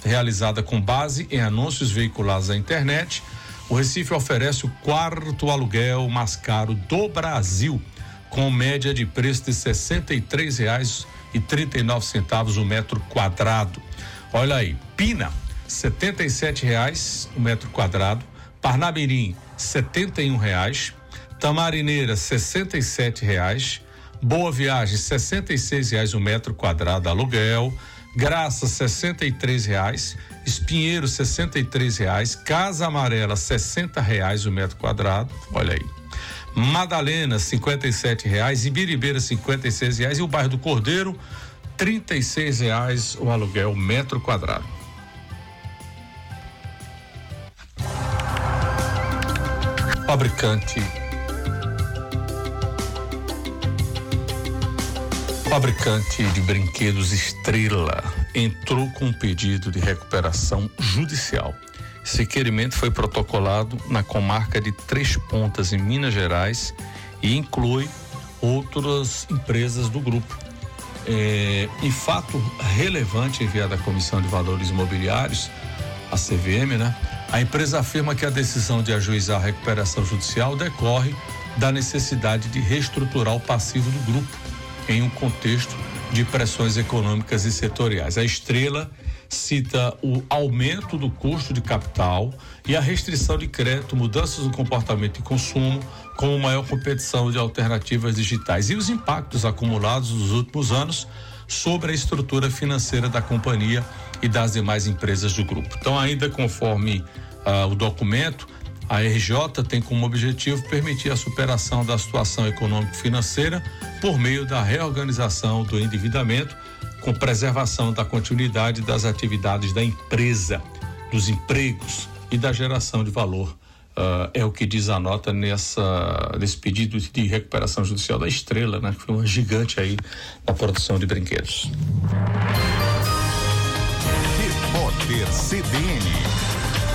realizada com base em anúncios veiculados na internet. O Recife oferece o quarto aluguel mais caro do Brasil, com média de preço de R$ 63,39 o metro quadrado. Olha aí, Pina, R$ 77,00 o metro quadrado, Parnamirim, R$ 71,00, Tamarineira, R$ 67,00, Boa Viagem, R$ 66,00 o metro quadrado aluguel, Graça, R$ 63,00, Espinheiro, R$ 63,00, Casa Amarela, R$ 60,00 o metro quadrado, olha aí. Madalena, R$ 57,00, Ibiribeira, R$ 56,00 e o bairro do Cordeiro, R$ 36,00 o aluguel metro quadrado. Fabricante de brinquedos Estrela entrou com um pedido de recuperação judicial. Esse requerimento foi protocolado na comarca de Três Pontas, em Minas Gerais, e inclui outras empresas do grupo. Em fato relevante enviado à Comissão de Valores Imobiliários, a CVM, a empresa afirma que a decisão de ajuizar a recuperação judicial decorre da necessidade de reestruturar o passivo do grupo em um contexto de pressões econômicas e setoriais. A Estrela cita o aumento do custo de capital e a restrição de crédito, mudanças no comportamento de consumo, como maior competição de alternativas digitais e os impactos acumulados nos últimos anos sobre a estrutura financeira da companhia e das demais empresas do grupo. Então, ainda conforme o documento, a RJ tem como objetivo permitir a superação da situação econômico-financeira por meio da reorganização do endividamento, com preservação da continuidade das atividades da empresa, dos empregos e da geração de valor. É o que diz a nota nesse pedido de recuperação judicial da Estrela, que foi uma gigante aí na produção de brinquedos.